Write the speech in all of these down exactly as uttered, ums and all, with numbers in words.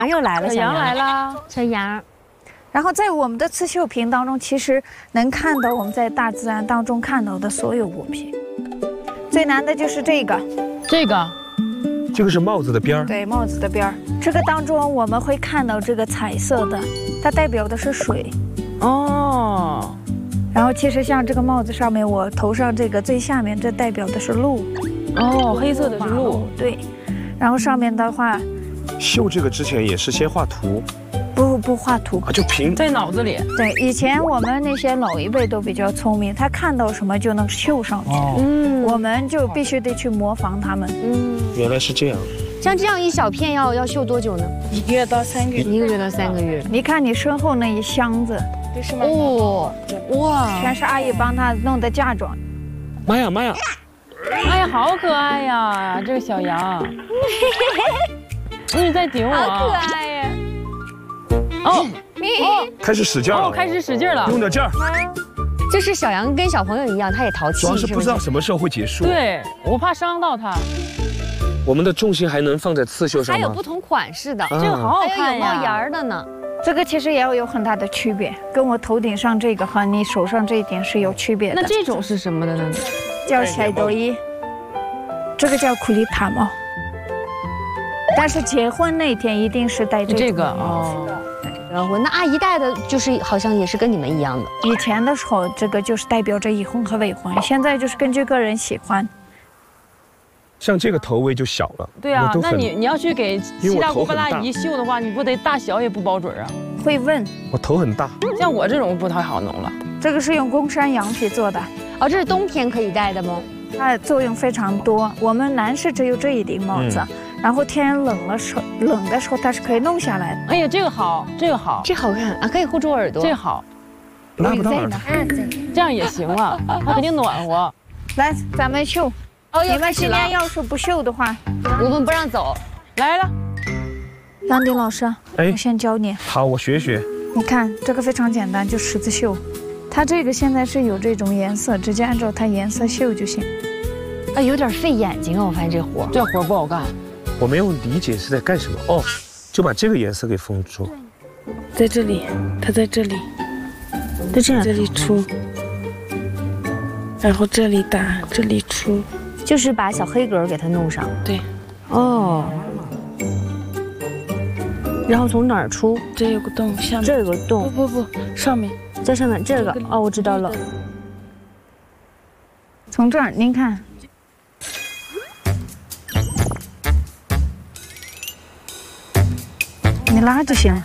羊又来了， 小羊来了， 小羊。 然后在我们的刺绣品当中，其实能看到我们在大自然当中看到的所有物品。最难的就是这个， 这个， 这个是帽子的边儿。 对，帽子的边儿。这个当中我们会看到这个彩色的，它代表的是水。 哦。 然后其实像这个帽子上面，我头上这个最下面，这代表的是路。 哦，黑色的是路。 对。然后上面的话， 绣这个之前也是先画图。 不不画图啊，就凭在脑子里。 对，以前我们那些老一辈都比较聪明，他看到什么就能绣上去。嗯，我们就必须得去模仿他们。 嗯，原来是这样。 像这样一小片要要绣多久呢？ 一个月到三个月。 一个月到三个月。 你看你身后那一箱子，这是吗？ 哦，哇， 全是阿姨帮他弄的嫁妆。 妈呀妈呀！ 哎呀，好可爱呀，这个小羊。你在顶我。 好可爱呀。 哦， 哦，开始使劲了， 哦，开始使劲了， 用点劲儿。 就是小羊跟小朋友一样，他也淘气， 主要是不知道什么时候会结束。 对，我怕伤到它。 我们的重心还能放在刺绣上吗？ 还有不同款式的， 这个好好看呀， 还有有帽檐的呢。 这个其实也要有很大的区别，跟我头顶上这个和你手上这一点是有区别的。 那这种是什么的呢？ 叫彩斗衣，这个叫库里塔帽。但是结婚那天一定是戴这个哦。 然后那阿姨戴的就是好像也是跟你们一样的。 以前的时候，这个就是代表着已婚和未婚，现在就是根据个人喜欢。 像这个头围就小了。 对啊，那你你要去给七大姑八大姨绣的话，你不得大小也不保准啊？ 会问。 我头很大。 像我这种不太好弄了。 这个是用公山羊皮做的。 哦，这是冬天可以戴的吗？ 它的作用非常多。我们男士只有这一顶帽子。嗯，然后天冷了时候，冷的时候它是可以弄下来的。 哎呀，这个好，这个好， 这好看啊，可以护住耳朵。 这好， 拉不到耳朵， 这样也行了，它肯定暖和。 来，咱们绣。哦，你们今天要是不绣的话， 我们不让走。 来了， 杨迪老师， 哎， 我先教你。 好，我学学。 你看这个非常简单，就十字绣。它这个现在是有这种颜色，直接按照它颜色绣就行。 啊，有点费眼睛啊！我发现这活， 这活不好干。 我没有理解是在干什么哦，就把这个颜色给封住。 在这里，它在这里，在这样这里出，然后这里打，这里出， 就是把小黑格给它弄上。 对， 哦。然后从哪儿出？ 这有个洞，下面这有个洞。 不不不，上面， 在上面这个哦，我知道了。 从这儿您看。你拉就行了。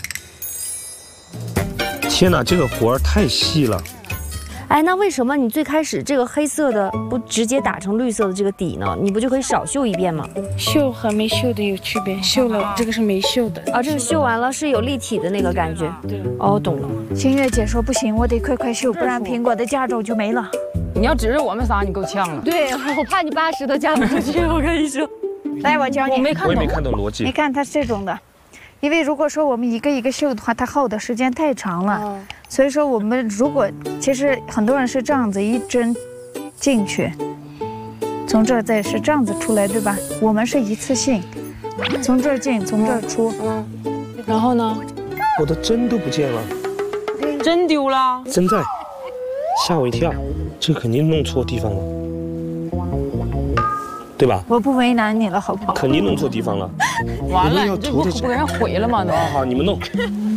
天哪，这个活儿太细了。 哎，那为什么你最开始这个黑色的不直接打成绿色的这个底呢？你不就可以少绣一遍吗？ 绣和没绣的有区别，绣了这个是没绣的。 啊，这个绣完了是有立体的那个感觉。对。哦，懂了。 新月姐说不行，我得快快绣，不然苹果的嫁妆就没了。 你要指着我们仨，你够呛了。 对，我怕你八十都嫁不出去，我跟你说。 来，我教你。 我没看懂， 我也没看懂逻辑。 你看它是这种的。因为如果说我们一个一个绣的话，它耗的时间太长了，哦、所以说我们如果其实很多人是这样子一针进去，从这儿再是这样子出来，对吧？我们是一次性，从这儿进，从这儿出。 嗯，然后呢？ 我的针都不见了， 针丢了， 针在，吓我一跳，这肯定弄错地方了，对吧？ 我不为难你了，好不好？ 肯定弄错地方了。 完了，你这不不给人毁了吗？ 好好，你们弄。